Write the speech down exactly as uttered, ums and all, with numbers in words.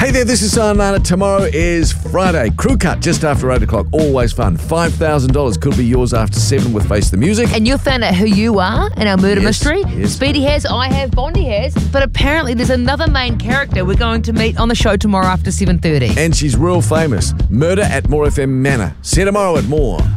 Hey there, this is Sayonara. Tomorrow is Friday. Crew cut just after eight o'clock. Always fun. five thousand dollars could be yours after seven with Face the Music. And you'll find out who you are in our murder Yes, mystery. yes. Speedy has, I have, Bondi has. But apparently there's another main character we're going to meet on the show tomorrow after seven thirty. And she's real famous. Murder at More F M Manor. See you tomorrow at More.